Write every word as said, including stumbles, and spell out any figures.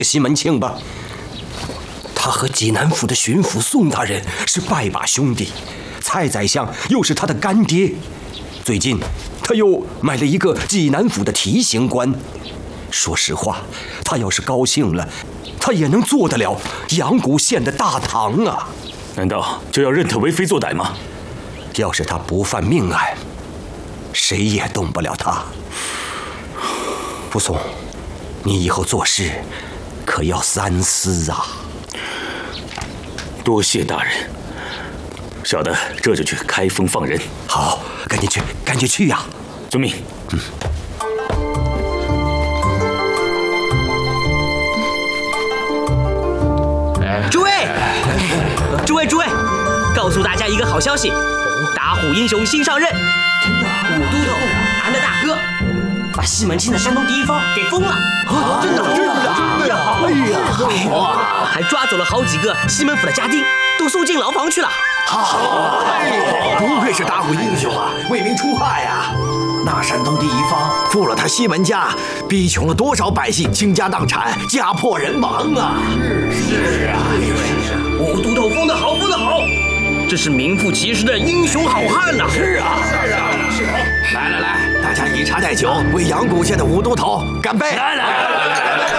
西门庆吧。他和济南府的巡抚宋大人是拜把兄弟，蔡宰相又是他的干爹。最近他又买了一个济南府的提刑官。说实话，他要是高兴了，他也能做得了阳谷县的大堂啊。 难道就要任他为非作歹吗？ 要是他不犯命案，谁也动不了他。蒲松，你以后做事可要三思啊。 多谢大人，小的这就去开封放人。 好，赶紧去，赶紧去呀！ 遵命。嗯。 诸位，诸位，诸位，告诉大家一个好消息，打虎英雄新上任，武都头俺的大哥把西门庆的山东第一方给封了。啊，真的，真的，真的！哎呀，哇，还抓走了好几个西门府的家丁，都送进牢房去了。 好，不愧是打虎英雄啊，为民除害呀！那山东第一方负了他西门家，逼穷了多少百姓倾家荡产，家破人亡啊！ 是是啊，武都头封得好，封得好，这是名副其实的英雄好汉呐！ 是啊，是啊，是啊！来来来，大家以茶代酒，为阳谷县的武都头干杯！来来来来来！